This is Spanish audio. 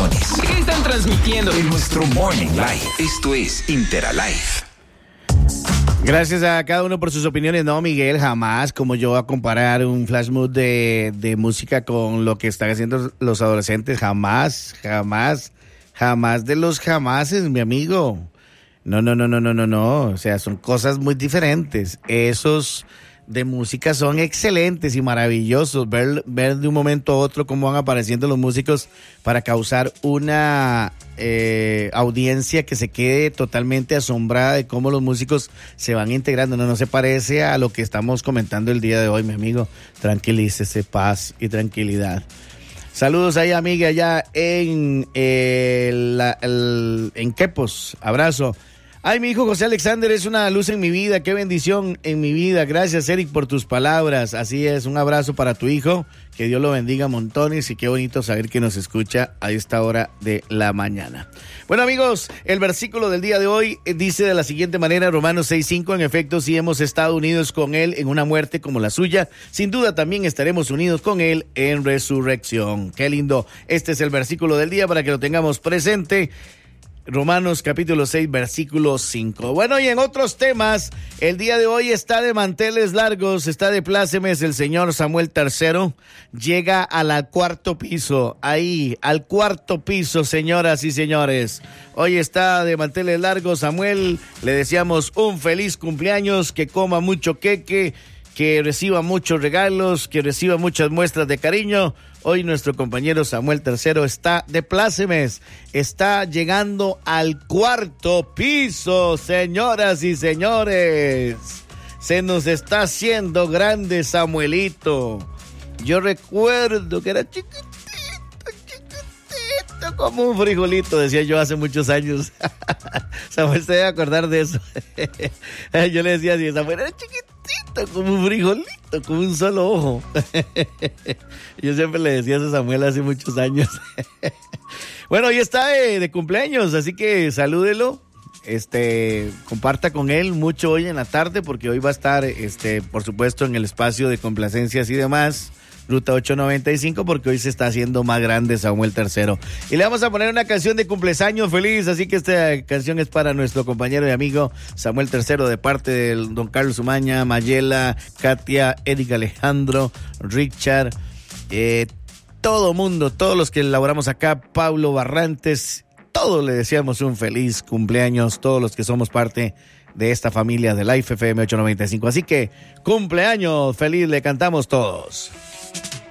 opiniones. ¿Qué están transmitiendo? En nuestro Morning Live. Esto es Interalive. Gracias a cada uno por sus opiniones. No, Miguel, jamás, como yo, a comparar un flash mood de música con lo que están haciendo los adolescentes. Jamás de los jamases, mi amigo. No. O sea, son cosas muy diferentes. Esos de música son excelentes y maravillosos. Ver de un momento a otro cómo van apareciendo los músicos para causar una audiencia que se quede totalmente asombrada de cómo los músicos se van integrando. No se parece a lo que estamos comentando el día de hoy, mi amigo. Tranquilícese, paz y tranquilidad. Saludos ahí, amiga, allá en Quepos. Abrazo. Ay, mi hijo José Alexander es una luz en mi vida, qué bendición en mi vida. Gracias, Eric, por tus palabras. Así es, un abrazo para tu hijo, que Dios lo bendiga montones y qué bonito saber que nos escucha a esta hora de la mañana. Bueno, amigos, el versículo del día de hoy dice de la siguiente manera, Romanos 6:5, en efecto, si hemos estado unidos con Él en una muerte como la suya, sin duda también estaremos unidos con Él en resurrección. Qué lindo, este es el versículo del día para que lo tengamos presente. Romanos capítulo 6, versículo 5. Bueno, y en otros temas, el día de hoy está de manteles largos, está de plácemes el señor Samuel III. Llega al cuarto piso, ahí, al cuarto piso, señoras y señores. Hoy está de manteles largos Samuel, le deseamos un feliz cumpleaños, que coma mucho queque, que reciba muchos regalos, que reciba muchas muestras de cariño. Hoy nuestro compañero Samuel III está de plácemes, está llegando al cuarto piso, señoras y señores. Se nos está haciendo grande Samuelito. Yo recuerdo que era chiquitito, como un frijolito, decía yo hace muchos años. Samuel se debe acordar de eso. Yo le decía así, Samuel era chiquitito, como un frijolito, como un solo ojo. Yo siempre le decía eso a Samuel hace muchos años. Bueno, hoy está de cumpleaños, así que salúdelo. Comparta con él mucho hoy en la tarde, porque hoy va a estar, por supuesto, en el espacio de complacencias y demás. Ruta 895, porque hoy se está haciendo más grande Samuel III. Y le vamos a poner una canción de cumpleaños feliz, así que esta canción es para nuestro compañero y amigo Samuel III, de parte del don Carlos Umaña, Mayela, Katia, Eric Alejandro, Richard, todo mundo, todos los que elaboramos acá, Pablo Barrantes, todos le deseamos un feliz cumpleaños, todos los que somos parte de esta familia de Life FM 895. Así que cumpleaños feliz, le cantamos todos.